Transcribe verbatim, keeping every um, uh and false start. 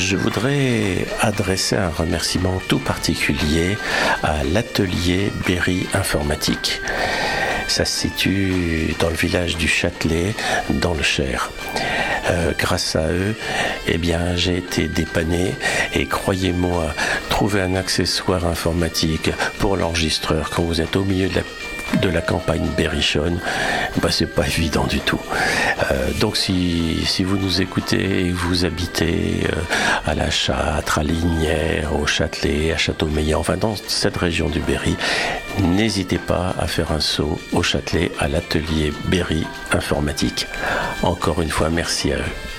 Je voudrais adresser un remerciement tout particulier à l'atelier Berry Informatique. Ça se situe dans le village du Châtelet, dans le Cher. Euh, grâce à eux, eh bien, j'ai été dépanné et croyez-moi, trouver un accessoire informatique pour l'enregistreur quand vous êtes au milieu de la de la campagne berrichonne, bah, c'est pas évident du tout. Euh, donc si, si vous nous écoutez et que vous habitez euh, à La Châtre, à Lignières, au Châtelet, à Châteaumeillan, enfin dans cette région du Berry, n'hésitez pas à faire un saut au Châtelet à l'atelier Berry Informatique. Encore une fois, merci à eux.